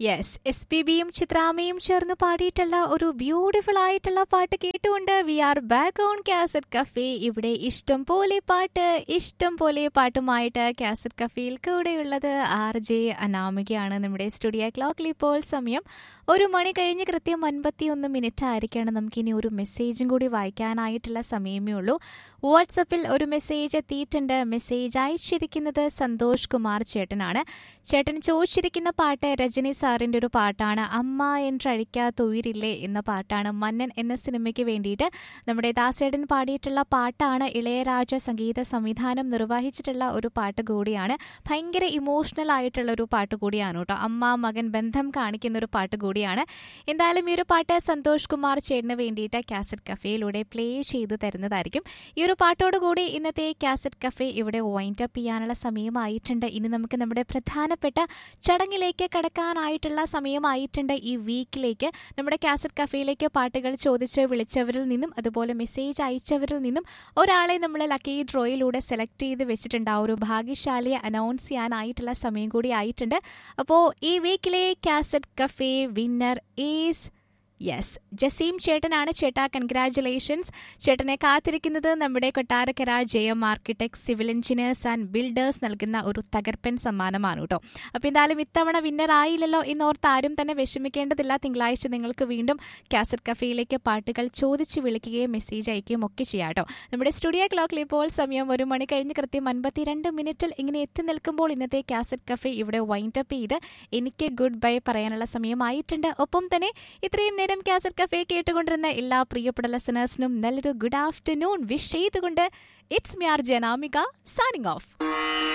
Yes, S P ബിയും ചിത്രാമ്മയും ചേർന്ന് പാടിയിട്ടുള്ള ഒരു ബ്യൂട്ടിഫുൾ ആയിട്ടുള്ള പാട്ട് കേട്ടുകൊണ്ട് V are back on cassette cafe. ഇവിടെ ഇഷ്ടം പോലെ പാട്ട്, ഇഷ്ടം പോലെ പാട്ടുമായിട്ട് കാസറ്റ് കഫേയിൽ കൂടെയുള്ളത് ആർ ജെ അനാമികയാണ്. നമ്മുടെ സ്റ്റുഡിയോ ക്ലോക്കിൽ ഇപ്പോൾ സമയം 1 മണി കഴിഞ്ഞ് കൃത്യം 51 ആയിരിക്കാണ്. നമുക്കിനി ഒരു മെസ്സേജും കൂടി വായിക്കാനായിട്ടുള്ള സമയമേ ഉള്ളൂ. വാട്സപ്പിൽ ഒരു മെസ്സേജ് എത്തിയിട്ടുണ്ട്. മെസ്സേജ് അയച്ചിരിക്കുന്നത് സന്തോഷ് കുമാർ ചേട്ടനാണ്. ചേട്ടൻ ചോദിച്ചിരിക്കുന്ന പാട്ട് രജനി സാറിൻ്റെ ഒരു പാട്ടാണ്. അമ്മ என்றഴിക്കാത്തുയിരില്ലേ എന്ന പാട്ടാണ്. മന്നൻ എന്ന സിനിമയ്ക്ക് വേണ്ടിയിട്ട് നമ്മുടെ ദാസേട്ടൻ പാടിയിട്ടുള്ള പാട്ടാണ്. ഇളയരാജ സംഗീത സംവിധാനം നിർവഹിച്ചിട്ടുള്ള ഒരു പാട്ട് കൂടിയാണ്. ഭയങ്കര ഇമോഷണൽ ആയിട്ടുള്ള ഒരു പാട്ട് കൂടിയാണ് കേട്ടോ. അമ്മ മകൻ ബന്ധം കാണിക്കുന്ന ഒരു പാട്ട് കൂടിയാണ്. എന്തായാലും ഈ ഒരു പാട്ട് സന്തോഷ് കുമാർ ചേട്ടന് വേണ്ടിയിട്ട് കാസറ്റ് കഫേയിലൂടെ പ്ലേ ചെയ്ത് തരുന്നതായിരിക്കും. ഈ ഒരു പാട്ടോടുകൂടി ഇന്നത്തെ കാസറ്റ് കഫേ ഇവിടെ വൈൻഡ് അപ്പ് ചെയ്യാനുള്ള സമയമായിട്ടുണ്ട്. ഇനി നമുക്ക് നമ്മുടെ പ്രധാനപ്പെട്ട ചടങ്ങിലേക്ക് കടക്കാനായിട്ടുള്ള സമയമായിട്ടുണ്ട്. ഈ വീക്കിലേക്ക് നമ്മുടെ കാസറ്റ് കഫേയിലേക്ക് പാട്ടുകൾ ചോദിച്ച് വിളിച്ചവരിൽ നിന്നും അതുപോലെ മെസ്സേജ് അയച്ചവരിൽ നിന്നും ഒരാളെ നമ്മൾ ലക്കി ഡ്രോയിലൂടെ സെലക്ട് ചെയ്ത് വെച്ചിട്ടുണ്ട്. ആ ഒരു ഭാഗ്യശാലിയെ അനൗൺസ് ചെയ്യാനായിട്ടുള്ള സമയം കൂടി ആയിട്ടുണ്ട്. അപ്പോൾ ഈ വീക്കിലെ cassette cafe winner is yes Jaseem ചേട്ടനാണ്. ചേട്ടാ കൺഗ്രാറ്റുലേഷൻസ്. ചേട്ടനെ കാത്തിരിക്കുന്നത് നമ്മുടെ കൊട്ടാരക്കര ജയം architect civil engineers and builders നൽകുന്ന ഒരു തകർപ്പൻ സമ്മാനമാണ് കേട്ടോ. അപ്പോൾ എന്തായാലും ഇത്തവണ വിന്നർ ആയില്ലല്ലോ എന്നോർത്ത് ആരും തന്നെ വിഷമിക്കേണ്ടതില്ല. തിങ്കളാഴ്ച നിങ്ങൾക്ക് വീണ്ടും കാസറ്റ് കഫേയിലേക്ക് പാട്ടുകൾ ചോദിച്ച് വിളിക്കുകയും മെസ്സേജ് അയക്കുകയും ഒക്കെ ചെയ്യാം കേട്ടോ. നമ്മുടെ സ്റ്റുഡിയോ ക്ലോക്കിൽ ഇപ്പോൾ സമയം 1 മണി കഴിഞ്ഞ് കൃത്യം 52 ഇങ്ങനെ എത്തി നിൽക്കുമ്പോൾ ഇന്നത്തെ കാസറ്റ് കഫേ ഇവിടെ വൈൻഡ് അപ്പ് ചെയ്ത് എനിക്ക് ഗുഡ് ബൈ പറയാനുള്ള സമയമായിട്ടുണ്ട്. ഒപ്പം തന്നെ ഇത്രയും നേരം കാസറ്റ് കഫേ കേട്ടുകൊണ്ടിരുന്ന എല്ലാ പ്രിയപ്പെട്ട ലിസണേഴ്സിനും നല്ലൊരു ഗുഡ് ആഫ്റ്റർനൂൺ വിഷ് ചെയ്തുകൊണ്ട് it's me R J Anamika signing off.